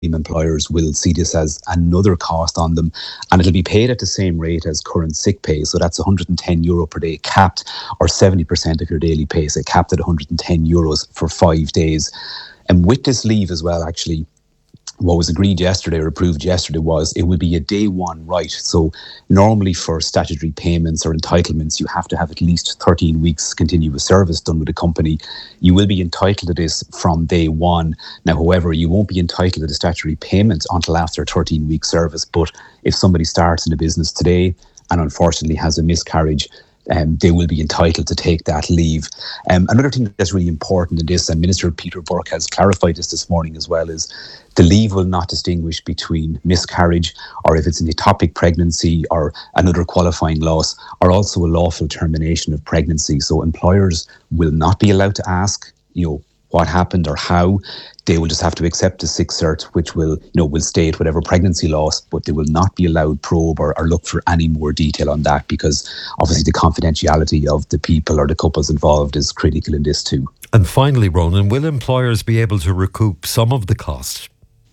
employers will see this as another cost on them, and it'll be paid at the same rate as current sick pay. So that's €110 per day capped, or 70% of your daily pay, so capped at €110 for 5 days. And with this leave as well, actually, what was agreed yesterday or approved yesterday was it would be a day one right. So normally for statutory payments or entitlements, you have to have at least 13 weeks continuous service done with a company. You will be entitled to this from day one. Now, however, you won't be entitled to the statutory payments until after 13-week service. But if somebody starts in a business today and unfortunately has a miscarriage, they will be entitled to take that leave. Another thing that's really important in this, and Minister Peter Burke has clarified this morning as well, is the leave will not distinguish between miscarriage, or if it's an ectopic pregnancy or another qualifying loss, or also a lawful termination of pregnancy. So employers will not be allowed to ask, what happened or how. They will just have to accept the sick cert, which will state whatever pregnancy loss, but they will not be allowed probe or look for any more detail on that, because obviously the confidentiality of the people or the couples involved is critical in this too. And finally, Ronan, will employers be able to recoup some of the cost?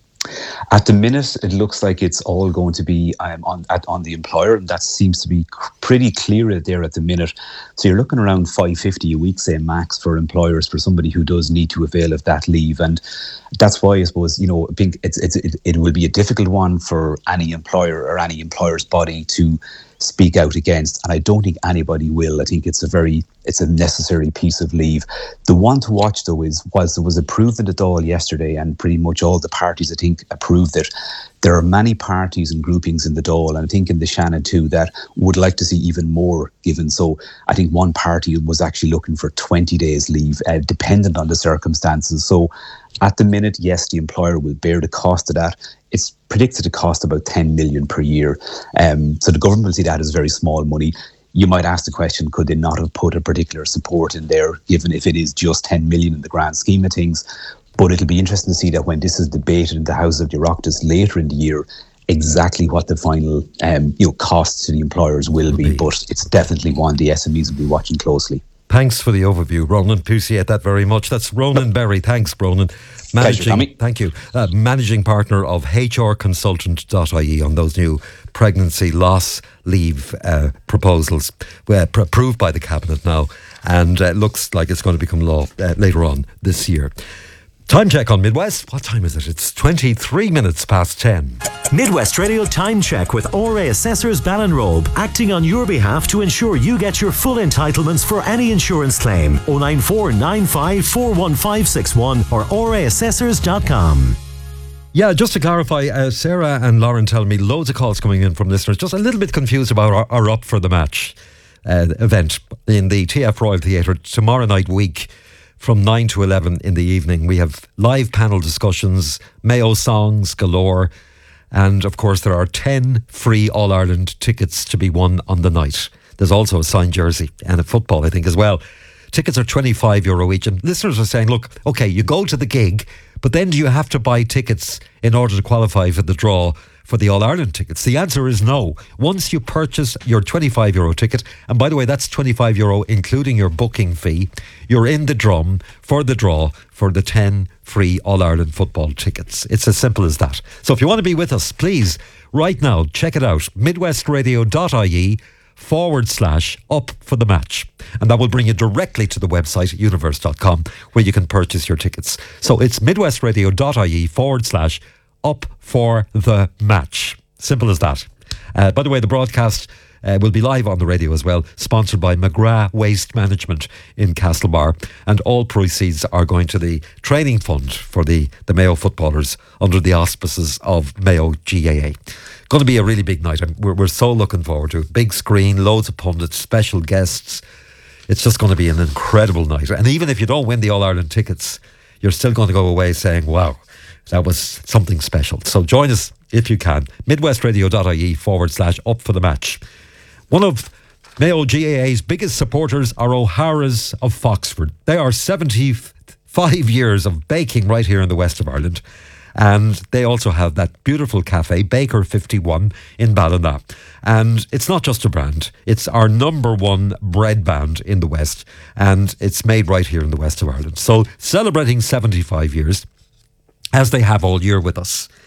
At the minute, it looks like it's all going to be on the employer, and that seems to be pretty clear there at the minute. So you're looking around $550 a week, say max, for employers for somebody who does need to avail of that leave, and that's why I suppose I think it will be a difficult one for any employer or any employer's body to speak out against, and I don't think anybody will. I think it's a necessary piece of leave. The one to watch though is, whilst it was approved in the Dáil yesterday, and pretty much all the parties I think approved it, there are many parties and groupings in the Dáil, and I think in the Shannon too, that would like to see even more given. So I think one party was actually looking for 20 days leave, dependent on the circumstances. So at the minute, yes, the employer will bear the cost of that. It's predicted to cost about 10 million per year. So the government will see that as very small money. You might ask the question, could they not have put a particular support in there, given if it is just 10 million in the grand scheme of things? But it'll be interesting to see that when this is debated in the House of the Oireachtas later in the year, exactly what the final costs to the employers will be. But it's definitely one the SMEs will be watching closely. Thanks for the overview, Ronan. Appreciate that very much. That's Ronan Berry. Thanks, Ronan. Thank you. Managing partner of hrconsultant.ie on those new pregnancy loss leave proposals approved by the Cabinet now, and looks like it's going to become law later on this year. Time check on Midwest. What time is it? It's 23 minutes past 10. Midwest Radio Time Check with RA Assessors Ballinrobe, acting on your behalf to ensure you get your full entitlements for any insurance claim. 094 95 41561 or raassessors.com. Yeah, just to clarify, Sarah and Lauren tell me loads of calls coming in from listeners, just a little bit confused about our Up for the Match event in the TF Royal Theatre tomorrow night week. From 9 to 11 in the evening, we have live panel discussions, Mayo songs galore, and of course there are 10 free All-Ireland tickets to be won on the night. There's also a signed jersey and a football, I think, as well. Tickets are €25 each, and listeners are saying, look, okay, you go to the gig, but then do you have to buy tickets in order to qualify for the draw for the All-Ireland tickets? The answer is no. Once you purchase your €25 ticket, and by the way, that's €25 including your booking fee, you're in the drum for the draw for the 10 free All-Ireland football tickets. It's as simple as that. So if you want to be with us, please, right now, check it out, midwestradio.ie/up for the match. And that will bring you directly to the website, universe.com, where you can purchase your tickets. So it's midwestradio.ie/up for the match. Simple as that. By the way, the broadcast will be live on the radio as well, sponsored by McGrath Waste Management in Castlebar, and all proceeds are going to the training fund for the Mayo footballers under the auspices of Mayo GAA. Going to be a really big night, and we're so looking forward to it. Big screen, loads of pundits, special guests. It's just going to be an incredible night. And even if you don't win the All-Ireland tickets, you're still going to go away saying, wow, that was something special. So join us if you can. midwestradio.ie/up for the match. One of Mayo GAA's biggest supporters are O'Hara's of Foxford. They are 75 years of baking right here in the west of Ireland. And they also have that beautiful cafe, Baker 51 in Ballina. And it's not just a brand, it's our number one bread band in the West. And it's made right here in the west of Ireland. So celebrating 75 years. as they have all year with us.